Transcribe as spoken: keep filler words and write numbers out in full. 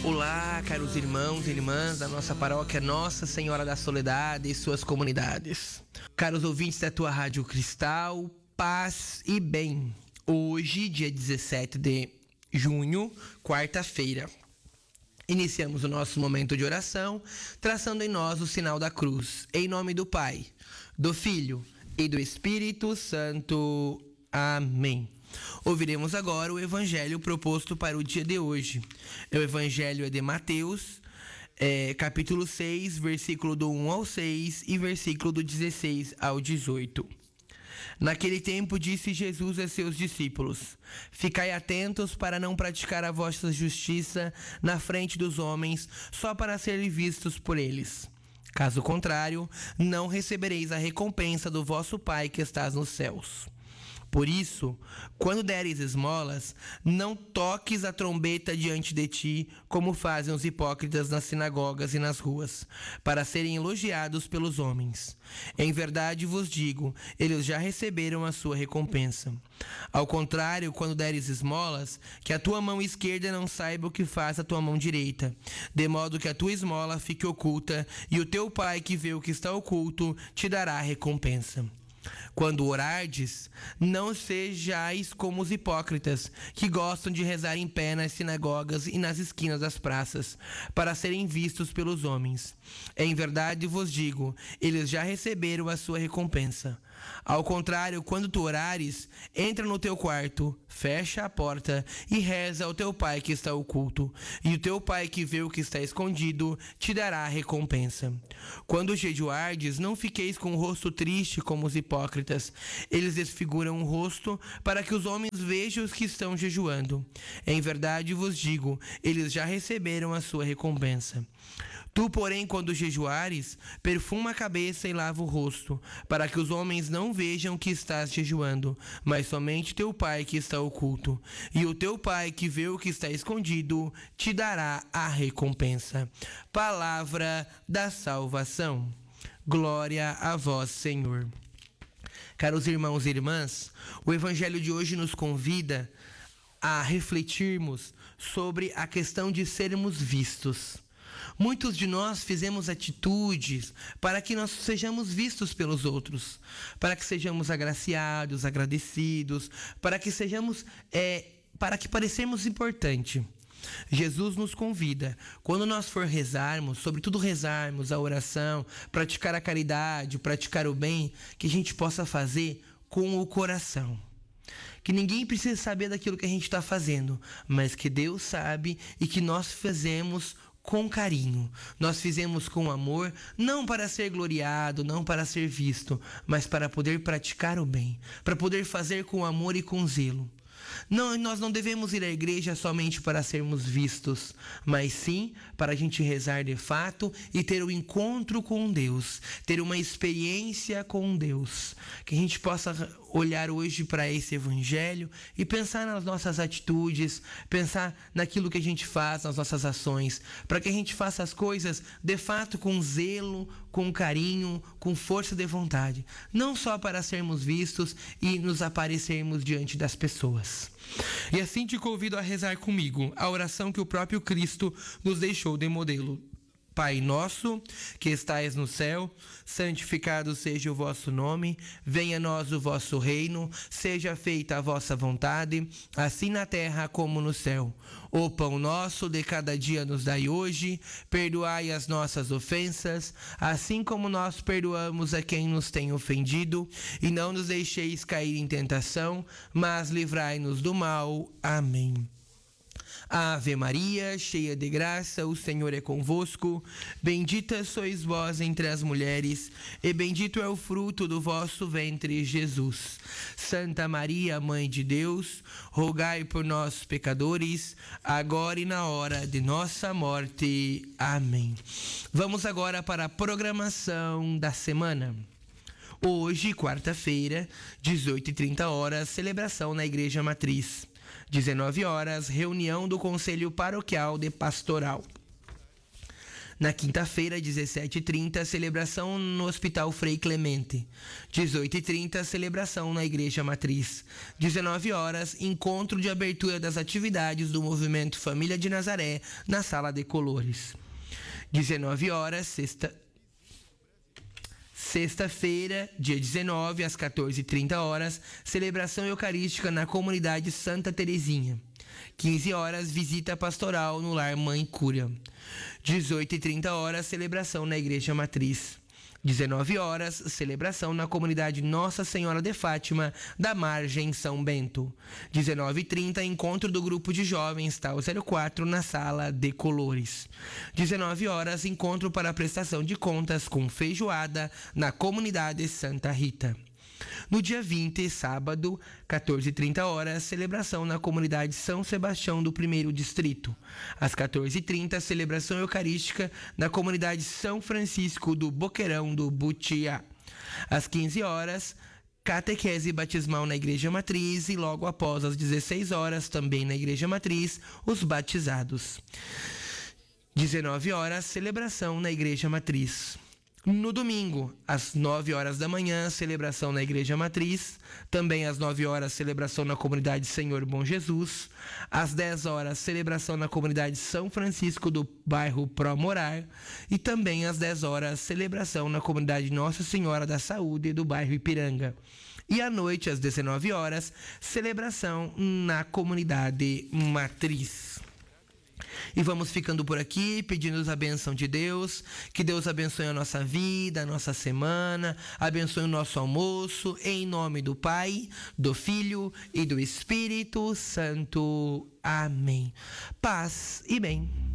Olá, caros irmãos e irmãs da nossa paróquia Nossa Senhora da Soledade e suas comunidades. Caros ouvintes da tua Rádio Cristal, paz e bem. Hoje, dia dezessete de junho, quarta-feira, iniciamos o nosso momento de oração, traçando em nós o sinal da cruz. Em nome do Pai, do Filho e do Espírito Santo. Amém. Ouviremos agora o evangelho proposto para o dia de hoje. O evangelho é de Mateus, é, capítulo seis, versículo do um ao seis e versículo do dezesseis ao dezoito. Naquele tempo disse Jesus a seus discípulos: Ficai atentos para não praticar a vossa justiça na frente dos homens, só para serem vistos por eles. Caso contrário, não recebereis a recompensa do vosso Pai que estás nos céus. Por isso, quando deres esmolas, não toques a trombeta diante de ti, como fazem os hipócritas nas sinagogas e nas ruas, para serem elogiados pelos homens. Em verdade vos digo, eles já receberam a sua recompensa. Ao contrário, quando deres esmolas, que a tua mão esquerda não saiba o que faz a tua mão direita, de modo que a tua esmola fique oculta, e o teu Pai que vê o que está oculto te dará a recompensa. Quando orardes, não sejais como os hipócritas, que gostam de rezar em pé nas sinagogas e nas esquinas das praças, para serem vistos pelos homens. Em verdade vos digo, eles já receberam a sua recompensa. Ao contrário, quando tu orares, entra no teu quarto, fecha a porta e reza ao teu Pai que está oculto, e o teu Pai que vê o que está escondido te dará a recompensa. Quando jejuardes, não fiqueis com o rosto triste como os hipócritas. Eles desfiguram o rosto para que os homens vejam os que estão jejuando. Em verdade vos digo, eles já receberam a sua recompensa. Tu, porém, quando jejuares, perfuma a cabeça e lava o rosto, para que os homens não vejam que estás jejuando, mas somente teu Pai que está oculto. E o teu Pai que vê o que está escondido te dará a recompensa. Palavra da salvação. Glória a vós, Senhor. Caros irmãos e irmãs, o evangelho de hoje nos convida a refletirmos sobre a questão de sermos vistos. Muitos de nós fizemos atitudes para que nós sejamos vistos pelos outros, para que sejamos agraciados, agradecidos, para que sejamos, é, para que parecemos importante. Jesus nos convida, quando nós for rezarmos, sobretudo rezarmos a oração, praticar a caridade, praticar o bem, que a gente possa fazer com o coração. Que ninguém precisa saber daquilo que a gente está fazendo, mas que Deus sabe e que nós fazemos com carinho. Nós fizemos com amor, não para ser gloriado, não para ser visto, mas para poder praticar o bem, para poder fazer com amor e com zelo. Não, nós não devemos ir à igreja somente para sermos vistos, mas sim para a gente rezar de fato e ter um encontro com Deus, ter uma experiência com Deus. Que a gente possa olhar hoje para esse evangelho e pensar nas nossas atitudes, pensar naquilo que a gente faz, nas nossas ações, para que a gente faça as coisas de fato com zelo, com carinho, com força de vontade, não só para sermos vistos e nos aparecermos diante das pessoas. E assim te convido a rezar comigo a oração que o próprio Cristo nos deixou de modelo. Pai nosso, que estais no céu, santificado seja o vosso nome, venha a nós o vosso reino, seja feita a vossa vontade, assim na terra como no céu. O pão nosso de cada dia nos dai hoje, perdoai as nossas ofensas, assim como nós perdoamos a quem nos tem ofendido, e não nos deixeis cair em tentação, mas livrai-nos do mal. Amém. Ave Maria, cheia de graça, o Senhor é convosco. Bendita sois vós entre as mulheres, e bendito é o fruto do vosso ventre, Jesus. Santa Maria, Mãe de Deus, rogai por nós, pecadores, agora e na hora de nossa morte. Amém. Vamos agora para a programação da semana. Hoje, quarta-feira, dezoito e trinta horas, celebração na Igreja Matriz. dezenove horas, reunião do Conselho Paroquial de Pastoral. Na quinta-feira, dezessete e trinta, celebração no Hospital Frei Clemente. dezoito e trinta, celebração na Igreja Matriz. dezenove horas, encontro de abertura das atividades do Movimento Família de Nazaré na Sala de Colores. dezenove horas, sexta... Sexta-feira, dia dezenove, às quatorze e trinta horas, celebração eucarística na comunidade Santa Terezinha. quinze horas, visita pastoral no Lar Mãe Cúria. dezoito e trinta horas, celebração na Igreja Matriz. dezenove horas, celebração na comunidade Nossa Senhora de Fátima, da Margem São Bento. dezenove e trinta, encontro do grupo de jovens Tal zero quatro na Sala de Colores. dezenove horas, encontro para prestação de contas com feijoada na comunidade Santa Rita. No dia vinte, sábado, quatorze e trinta horas, celebração na comunidade São Sebastião do primeiro Distrito. Às quatorze e trinta, celebração eucarística na comunidade São Francisco do Boqueirão do Butiá. Às quinze horas, catequese batismal na Igreja Matriz e logo após às dezesseis horas, também na Igreja Matriz, os batizados. dezenove horas, celebração na Igreja Matriz. No domingo, às nove horas da manhã, celebração na Igreja Matriz. Também às nove horas, celebração na comunidade Senhor Bom Jesus. Às dez horas, celebração na comunidade São Francisco do bairro Pro Morar. E também às dez horas, celebração na comunidade Nossa Senhora da Saúde do bairro Ipiranga. E à noite, às dezenove horas, celebração na comunidade Matriz. E vamos ficando por aqui, pedindo a bênção de Deus, que Deus abençoe a nossa vida, a nossa semana, abençoe o nosso almoço, em nome do Pai, do Filho e do Espírito Santo. Amém. Paz e bem.